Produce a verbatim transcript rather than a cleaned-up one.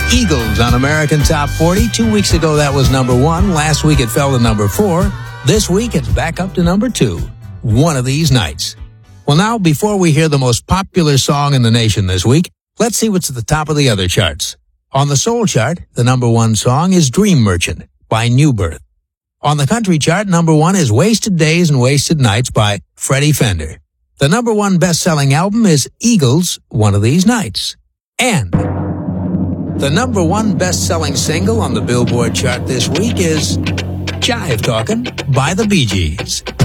Eagles on American Top forty. Two weeks ago, that was number one. Last week, it fell to number four. This week, it's back up to number two. One of These Nights. Well, now, before we hear the most popular song in the nation this week, let's see what's at the top of the other charts. On the soul chart, the number one song is Dream Merchant by New Birth. On the country chart, number one is Wasted Days and Wasted Nights by Freddie Fender. The number one best-selling album is Eagles' One of These Nights. And the number one best-selling single on the Billboard chart this week is Jive Talkin' by the Bee Gees.